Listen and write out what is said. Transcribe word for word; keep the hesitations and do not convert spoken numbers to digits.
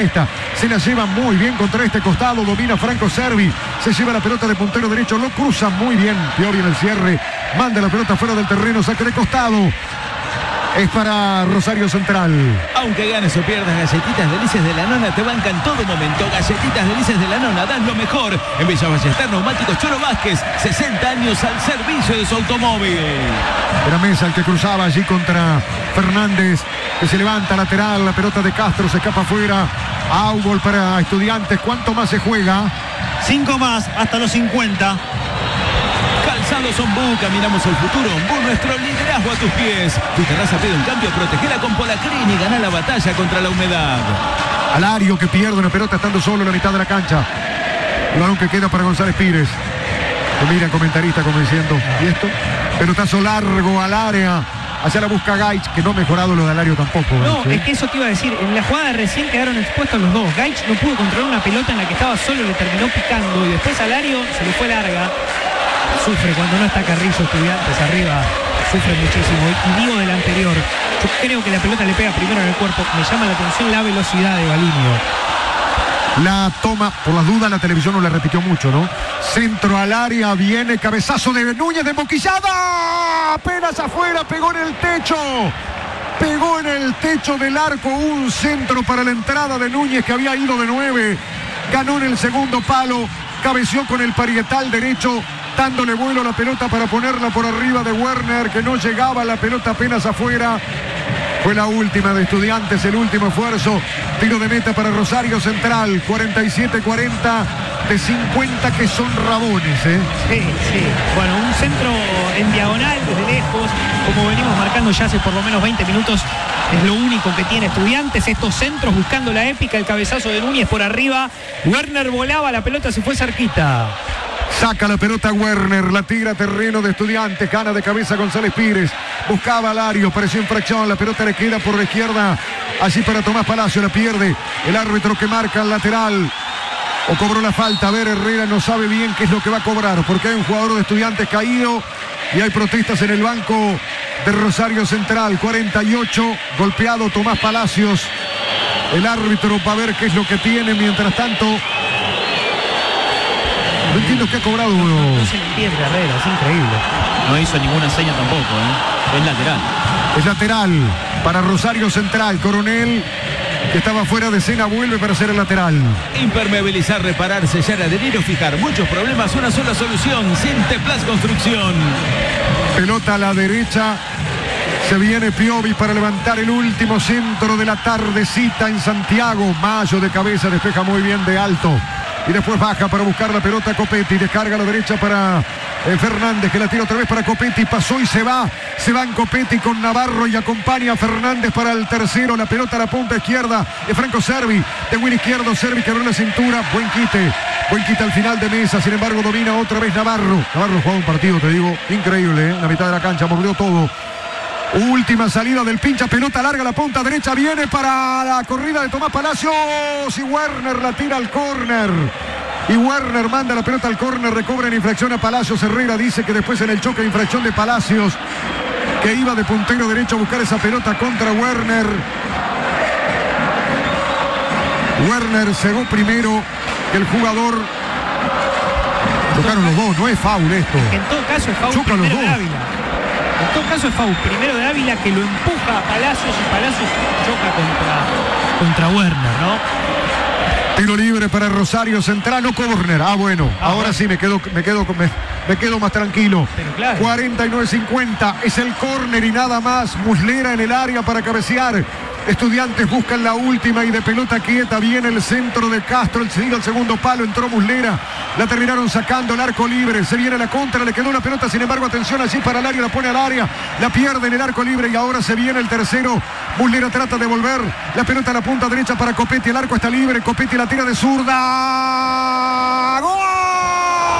esta. Se la lleva muy bien contra este costado. Domina Franco Cervi. Se lleva la pelota de puntero derecho. Lo cruza muy bien. Piovi en el cierre. Manda la pelota fuera del terreno. Saque de costado. Es para Rosario Central. Aunque ganes o pierdas, Galletitas Delicias de la Nona te bancan todo momento. Galletitas Delicias de la Nona dan lo mejor. En Villa Ballester, Neumáticos Cholo Vázquez. sesenta años al servicio de su automóvil. Era Mesa el que cruzaba allí contra Fernández, que se levanta lateral. La pelota de Castro se escapa afuera. Augol para Estudiantes. ¿Cuánto más se juega? Cinco más, hasta los cincuenta. Calzados Ombú, caminamos el futuro. Ombú, nuestro liderazgo a tus pies. Tu terraza pide un cambio, protegela con Polacrin y gana la batalla contra la humedad. Alario que pierde una pelota estando solo en la mitad de la cancha. El balón que queda para González Pires. Que mira el comentarista como diciendo, ¿y esto? Pelotazo largo al área. Hacia la busca Gaich, que no ha mejorado lo de Alario tampoco. No, Gaich, ¿eh? es que eso te iba a decir. En la jugada recién quedaron expuestos los dos. Gaich no pudo controlar una pelota en la que estaba solo, le terminó picando. Y después Alario se le fue larga. Sufre cuando no está Carrillo, Estudiantes arriba. Sufre muchísimo. Y digo del anterior. Yo creo que la pelota le pega primero en el cuerpo. Me llama la atención la velocidad de Balinio. La toma, por las dudas la televisión no la repitió mucho, ¿no? Centro al área, viene cabezazo de Núñez de emboquillada. Apenas afuera, pegó en el techo. Pegó en el techo del arco un centro para la entrada de Núñez que había ido de nueve. Ganó en el segundo palo. Cabeció con el parietal derecho, dándole vuelo a la pelota para ponerla por arriba de Werner, que no llegaba la pelota apenas afuera. Fue la última de Estudiantes, el último esfuerzo. Tiro de meta para Rosario Central. cuarenta y siete cuarenta de cincuenta que son rabones, ¿eh? Sí, sí. Bueno, un centro en diagonal desde lejos, como venimos marcando ya hace por lo menos veinte minutos, es lo único que tiene Estudiantes. Estos centros buscando la épica, el cabezazo de Núñez por arriba. Werner volaba, la pelota se fue cerquita. Saca la pelota Werner, la tira a terreno de Estudiantes, gana de cabeza González Pires, buscaba a Alario, pareció infracción, la pelota le queda por la izquierda, allí para Tomás Palacio, la pierde el árbitro que marca el lateral, o cobró la falta. A ver, Herrera no sabe bien qué es lo que va a cobrar, porque hay un jugador de Estudiantes caído y hay protestas en el banco de Rosario Central. Cuarenta y ocho, golpeado Tomás Palacios, el árbitro va a ver qué es lo que tiene. Mientras tanto, no entiendo qué ha cobrado. No, no, no se le entiende a Herrera, es increíble. No hizo ninguna seña tampoco, ¿eh? Es lateral. Es lateral para Rosario Central. Coronel, que estaba fuera de escena, vuelve para hacer el lateral. Impermeabilizar, reparar, sellar, adherir o fijar. Muchos problemas, una sola solución. Cinteplas Construcción. Pelota a la derecha. Se viene Piovi para levantar el último centro de la tardecita en Santiago. Mayo de cabeza, despeja muy bien de alto. Y después baja para buscar la pelota Copetti. Descarga a la derecha para eh, Fernández, que la tira otra vez para Copetti. Pasó y se va. Se va en Copetti con Navarro y acompaña a Fernández para el tercero. La pelota a la punta izquierda de Franco Cervi. De Will Izquierdo, Cervi que abrió la cintura. Buen quite. Buen quite al final de Mesa. Sin embargo, domina otra vez Navarro. Navarro jugó un partido, te digo, increíble, ¿eh? La mitad de la cancha, mordió todo. Última salida del pincha, pelota larga, la punta derecha, viene para la corrida de Tomás Palacios y Werner la tira al córner. Y Werner manda la pelota al córner, recobra en infracción a Palacios. Herrera dice que después en el choque de infracción de Palacios, que iba de puntero derecho a buscar esa pelota contra Werner. Werner cegó primero que el jugador. Tocaron los dos, no es foul esto. En todo caso es foul Chocan los primero de dos. Ávila. En todo caso es foul primero de Ávila, que lo empuja a Palacios y Palacios choca contra, contra Werner, ¿no? Tiro libre para Rosario Central, no córner. Ah, bueno, Ah, ahora bueno. sí me quedo, me quedo, me, me quedo más tranquilo. Pero claro. cuarenta y nueve cincuenta es el córner y nada más. Muslera en el área para cabecear. Estudiantes buscan la última y de pelota quieta viene el centro de Castro, el seguido al segundo palo, entró Muslera, la terminaron sacando el arco libre, se viene la contra, le quedó una pelota, sin embargo atención allí para el área, la pone al área, la pierde en el arco libre y ahora se viene el tercero. Muslera trata de volver, la pelota a la punta derecha para Copetti, el arco está libre, Copetti la tira de zurda, ¡gol!